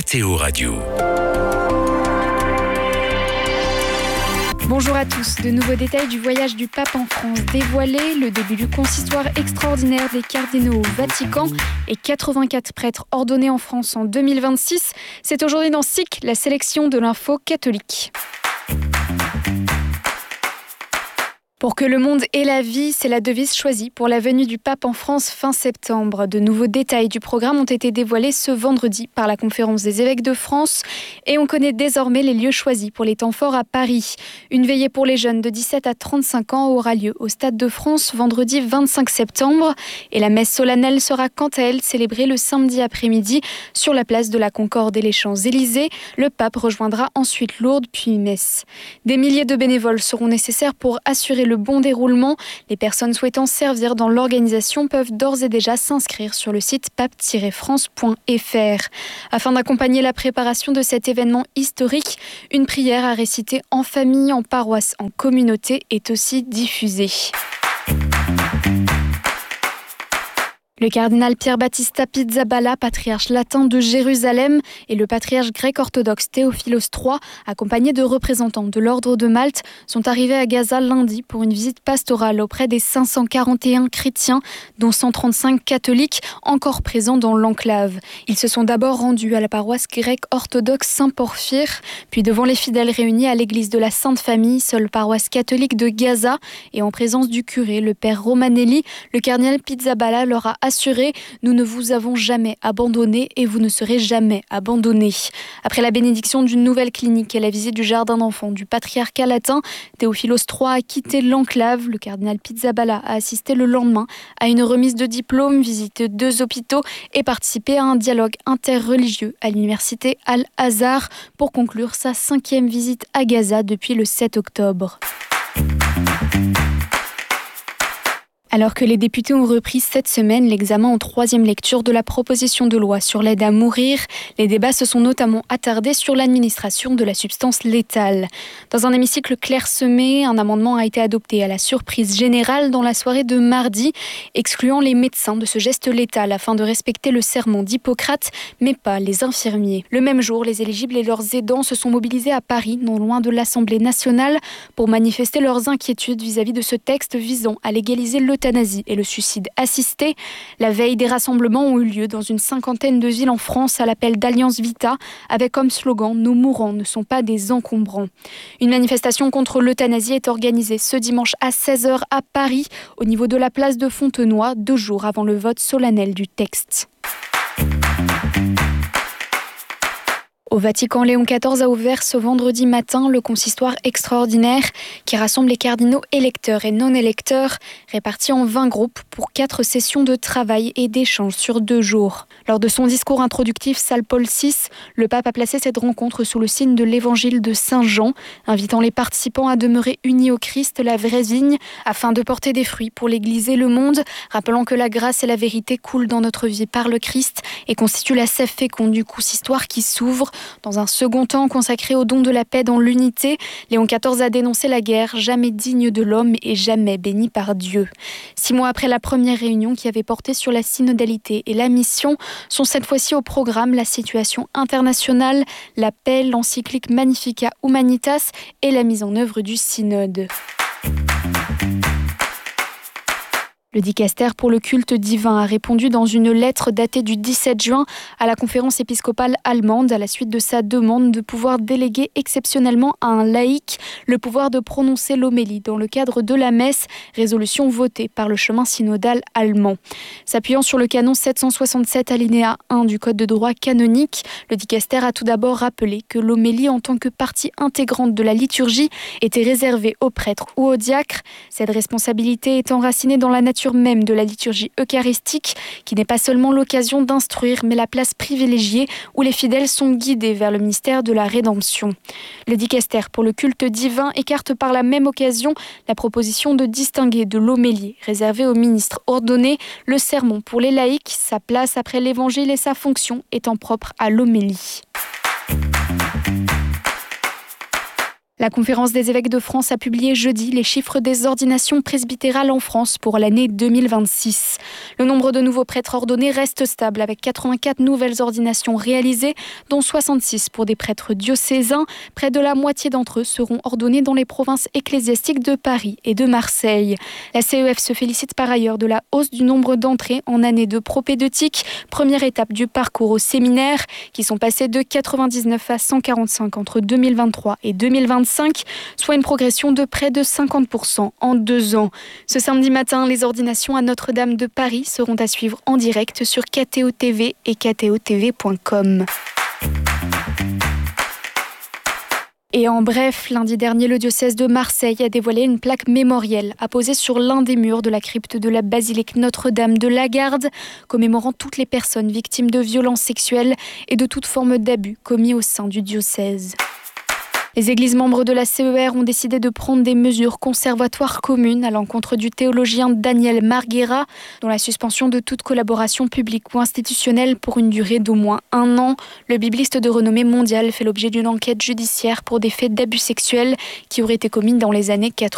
RTO Radio. Bonjour à tous, de nouveaux détails du voyage du pape en France dévoilés, le début du consistoire extraordinaire des cardinaux au Vatican et 84 prêtres ordonnés en France en 2026. C'est aujourd'hui dans SIC, la sélection de l'info catholique. Pour que le monde ait la vie, c'est la devise choisie pour la venue du pape en France fin septembre. De nouveaux détails du programme ont été dévoilés ce vendredi par la Conférence des évêques de France et on connaît désormais les lieux choisis pour les temps forts à Paris. Une veillée pour les jeunes de 17 à 35 ans aura lieu au Stade de France vendredi 25 septembre et la messe solennelle sera quant à elle célébrée le samedi après-midi sur la place de la Concorde et les Champs-Élysées. Le pape rejoindra ensuite Lourdes puis Metz. Des milliers de bénévoles seront nécessaires pour assurer le bon déroulement. Les personnes souhaitant servir dans l'organisation peuvent d'ores et déjà s'inscrire sur le site pape-france.fr. Afin d'accompagner la préparation de cet événement historique, une prière à réciter en famille, en paroisse, en communauté est aussi diffusée. Le cardinal Pier Battista Pizzaballa, patriarche latin de Jérusalem, et le patriarche grec orthodoxe Théophilos III, accompagnés de représentants de l'ordre de Malte, sont arrivés à Gaza lundi pour une visite pastorale auprès des 541 chrétiens, dont 135 catholiques, encore présents dans l'enclave. Ils se sont d'abord rendus à la paroisse grecque orthodoxe Saint-Porphyre, puis devant les fidèles réunis à l'église de la Sainte Famille, seule paroisse catholique de Gaza, et en présence du curé, le père Romanelli, le cardinal Pizzaballa leur a assuré « Nous ne vous avons jamais abandonné et vous ne serez jamais abandonnés ». Après la bénédiction d'une nouvelle clinique et la visite du jardin d'enfants du patriarcat latin, Théophilos III a quitté l'enclave. Le cardinal Pizzaballa a assisté le lendemain à une remise de diplôme, visité 2 hôpitaux et participé à un dialogue interreligieux à l'université Al-Azhar pour conclure sa 5e visite à Gaza depuis le 7 octobre. Alors que les députés ont repris cette semaine l'examen en 3e lecture de la proposition de loi sur l'aide à mourir, les débats se sont notamment attardés sur l'administration de la substance létale. Dans un hémicycle clairsemé, un amendement a été adopté à la surprise générale dans la soirée de mardi, excluant les médecins de ce geste létal afin de respecter le serment d'Hippocrate, mais pas les infirmiers. Le même jour, les éligibles et leurs aidants se sont mobilisés à Paris, non loin de l'Assemblée nationale, pour manifester leurs inquiétudes vis-à-vis de ce texte visant à légaliser l'euthanasie et le suicide assisté. La veille, des rassemblements ont eu lieu dans une 50aine de villes en France à l'appel d'Alliance Vita, avec comme slogan « Nos mourants ne sont pas des encombrants ». Une manifestation contre l'euthanasie est organisée ce dimanche à 16h à Paris, au niveau de la place de Fontenoy, 2 jours avant le vote solennel du texte. Au Vatican, Léon XIV a ouvert ce vendredi matin le consistoire extraordinaire qui rassemble les cardinaux électeurs et non-électeurs répartis en 20 groupes pour 4 sessions de travail et d'échange sur 2 jours. Lors de son discours introductif Saint Paul VI, le pape a placé cette rencontre sous le signe de l'évangile de Saint Jean, invitant les participants à demeurer unis au Christ, la vraie vigne, afin de porter des fruits pour l'Église et le monde, rappelant que la grâce et la vérité coulent dans notre vie par le Christ et constituent la sève féconde du consistoire qui s'ouvre. Dans un second temps consacré au don de la paix dans l'unité, Léon XIV a dénoncé la guerre, jamais digne de l'homme et jamais bénie par Dieu. 6 mois après la première réunion qui avait porté sur la synodalité et la mission, sont cette fois-ci au programme la situation internationale, la paix, l'encyclique Magnificat Humanitas et la mise en œuvre du synode. Le dicaster pour le culte divin a répondu dans une lettre datée du 17 juin à la conférence épiscopale allemande à la suite de sa demande de pouvoir déléguer exceptionnellement à un laïc le pouvoir de prononcer l'homélie dans le cadre de la messe, résolution votée par le chemin synodal allemand. S'appuyant sur le canon 767 alinéa 1 du Code de droit canonique, le dicaster a tout d'abord rappelé que l'homélie en tant que partie intégrante de la liturgie était réservée aux prêtres ou aux diacres, cette responsabilité est enracinée dans la nature même de la liturgie eucharistique, qui n'est pas seulement l'occasion d'instruire, mais la place privilégiée où les fidèles sont guidés vers le mystère de la rédemption. Le dicaster pour le culte divin écarte par la même occasion la proposition de distinguer de l'homélie réservée aux ministres ordonnés le sermon pour les laïcs, sa place après l'évangile et sa fonction étant propre à l'homélie. La Conférence des évêques de France a publié jeudi les chiffres des ordinations presbytérales en France pour l'année 2026. Le nombre de nouveaux prêtres ordonnés reste stable avec 84 nouvelles ordinations réalisées, dont 66 pour des prêtres diocésains. Près de la moitié d'entre eux seront ordonnés dans les provinces ecclésiastiques de Paris et de Marseille. La CEF se félicite par ailleurs de la hausse du nombre d'entrées en année de propédeutique, première étape du parcours au séminaire, qui sont passés de 99 à 145 entre 2023 et 2025. Soit une progression de près de 50% en 2 ans. Ce samedi matin, les ordinations à Notre-Dame de Paris seront à suivre en direct sur KTO TV et ktotv.com. Et en bref, lundi dernier, le diocèse de Marseille a dévoilé une plaque mémorielle apposée sur l'un des murs de la crypte de la basilique Notre-Dame de la Garde, commémorant toutes les personnes victimes de violences sexuelles et de toute forme d'abus commis au sein du diocèse. Les églises membres de la CER ont décidé de prendre des mesures conservatoires communes à l'encontre du théologien Daniel Marguera, dont la suspension de toute collaboration publique ou institutionnelle pour une durée d'au moins 1 an. Le bibliste de renommée mondiale fait l'objet d'une enquête judiciaire pour des faits d'abus sexuels qui auraient été commis dans les années 80.